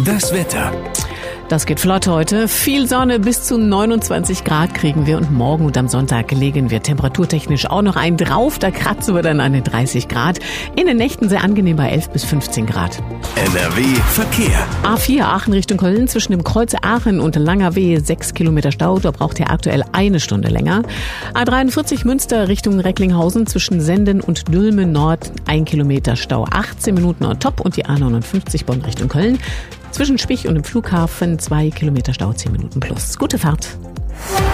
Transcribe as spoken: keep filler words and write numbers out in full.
Das Wetter. Das geht flott heute. Viel Sonne, bis zu neunundzwanzig Grad kriegen wir und morgen und am Sonntag legen wir temperaturtechnisch auch noch einen drauf. Da kratzen wir dann an den dreißig Grad. In den Nächten sehr angenehm bei elf bis fünfzehn Grad. N R W Verkehr. A vier Aachen Richtung Köln zwischen dem Kreuz Aachen und Langerwehe sechs Kilometer Stau. Da braucht ihr aktuell eine Stunde länger. A dreiundvierzig Münster Richtung Recklinghausen zwischen Senden und Dülmen Nord ein Kilometer Stau. achtzehn Minuten on top und die A neunundfünfzig Bonn Richtung Köln. Zwischen Spich und dem Flughafen zwei Kilometer Stau, zehn Minuten plus. Gute Fahrt.